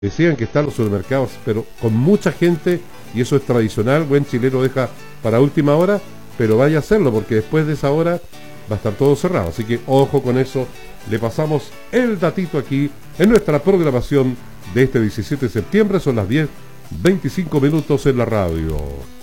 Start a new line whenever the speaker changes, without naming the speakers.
decían que están los supermercados, pero con mucha gente, y eso es tradicional, buen chileno deja para última hora, pero vaya a hacerlo, porque después de esa hora va a estar todo cerrado. Así que ojo con eso, le pasamos el datito aquí en nuestra programación de este 17 de septiembre, son las 10:25 en la radio.